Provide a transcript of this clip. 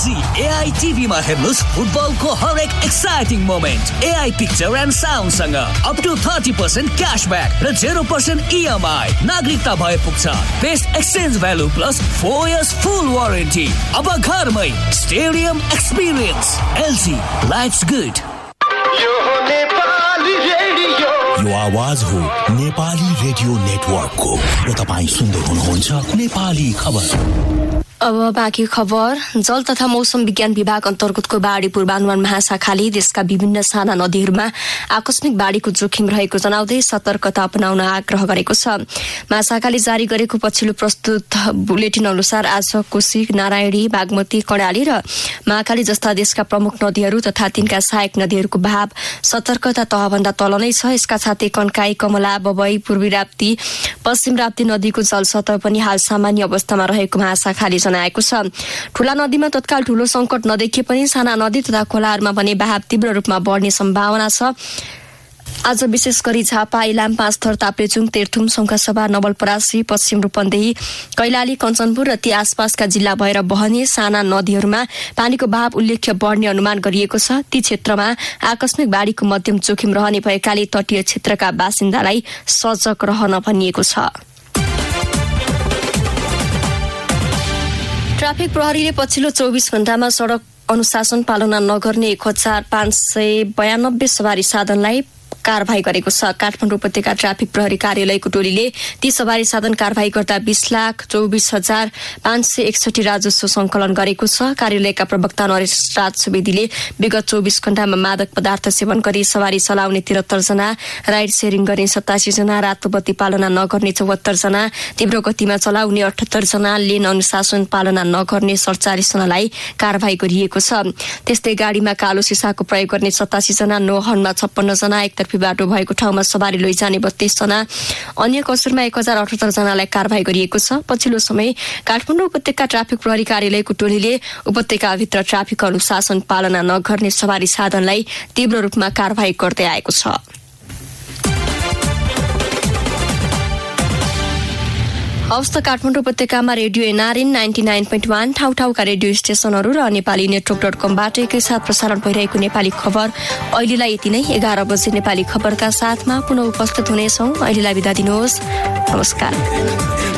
LG AI टिभीमा हेर्नुस् फुटबलको हरेक exciting moment AI picture and साउन्डसँग up to 30% cashback र 0% EMI। नागरिकता भए पुग्छ। Best exchange value plus 4 years फुल वारेन्टी। अब घरमै stadium experience. LG lives good. यो आवाज हो नेपाली रेडियो नेटवर्कको र तपाईं सुन्दै हुनुहुन्छ नेपाली खबर। अब बाँकी खबर। जल तथा मौसम विज्ञान विभाग अन्तर्गतको बाढी पूर्वानुमान महाशाखाले देशका विभिन्न साना नदीहरूमा आकस्मिक बाढीको जोखिम रहेको जनाउँदै सतर्कता अपनाउन आग्रह गरेको छ। महाशाखाले जारी गरेको पछिल्लो प्रस्तुत बुलेटिन अनुसार आज कोशी, नारायणी, बागमती, कर्णाली र महाकाली जस्ता देशका प्रमुख नदीहरू तथा तिनका सहायक नदीहरूको बहाव सतर्कता तहभन्दा तल नै छ। यसका साथै कन्काई, कमला, बबई, पूर्वी राप्ती, पश्चिम राप्ती नदीको जलस्तर पनि हाल सामान्य अवस्थामा रहेको महाशाखाले जनाएको छ। ठूला नदीमा तत्काल ठूलो संकट नदेखिए पनि साना नदी तथा खोलाहरूमा भने बहाव तीव्र रूपमा बढ्ने सम्भावना छ। आज विशेष गरी झापा, इलाम, पाँचथर, ताप्लेजुङ, तेर्थुम, सङ्खुवासभा, नवलपरासी, पश्चिम रूपन्देही, कैलाली, कञ्चनपुर र ती आसपासका जिल्ला भएर बहने साना नदीहरूमा पानीको बहाव उल्लेख्य बढ्ने अनुमान गरिएको छ। ती क्षेत्रमा आकस्मिक बाढीको मध्यम जोखिम रहने भएकाले तटीय क्षेत्रका बासिन्दालाई सजग रहन भनिएको छ। ट्राफिक प्रहरीले पछिल्लो 24 घण्टामा सड़क अनुशासन पालना नगर्ने 1592 सवारी साधनलाई कारवाही गरेको छ। काठमाडौँ उपत्यका ट्राफिक प्रहरी कार्यालयको टोलीले ती सवारी साधन कारवाही गर्दा 20,24,561 राजस्व संकलन गरेको छ। कार्यालयका प्रवक्ता नरेश राज सुवेदीले विगत 24 घण्टामा मादक पदार्थ सेवन गरी सवारी चलाउने 73 जना, राइड सेयरिङ गर्ने 87 जना, रातो बत्ती पालना नगर्ने 74 जना, तीव्र गतिमा चलाउने 78 जना, लेन अनुशासन पालना नगर्ने 47 जनालाई कारवाही गरिएको छ। त्यस्तै गाडीमा कालो सिसाको प्रयोग गर्ने 87 जना, नो हर्नमा 56 जना, एकतर्फी बाटो भएको ठाउँमा सवारी लैजाने 32 जना, अन्य कसुरमा 1078 जनालाई कारवाही गरिएको छ। पछिल्लो समय काठमाडौँ उपत्यका ट्राफिक प्रहरी कार्यालयको टोलीले उपत्यकाभित्र ट्राफिक अनुशासन पालना नगर्ने सवारी साधनलाई तीव्र रूपमा कारवाही गर्दै आएको छ। हवस् त काठमाडौँ उपत्यकामा रेडियो एनआरएन 99.1 ठाउँ-ठाउँका रेडियो स्टेशनहरू र नेपाली नेटवर्क.com-बाट एकैसाथ प्रसारण भइरहेको नेपाली खबर अहिलेलाई यति नै। 11 बजे नेपाली खबरका साथमा पुनः उपस्थित हुनेछौँ। अहिलेलाई बिदा दिनुहोस्। नमस्कार।